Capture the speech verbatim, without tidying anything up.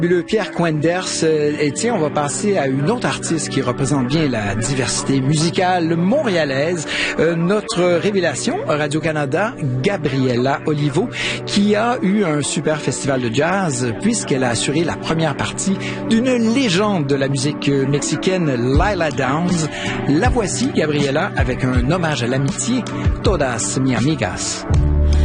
Le Pierre Quenders, euh, et tiens, on va passer à une autre artiste qui représente bien la diversité musicale montréalaise, euh, notre révélation Radio-Canada, Gabriela Olivo, qui a eu un super festival de jazz puisqu'elle a assuré la première partie d'une légende de la musique mexicaine, Lila Downs. La voici, Gabriela, avec un hommage à l'amitié, Todas mi amigas.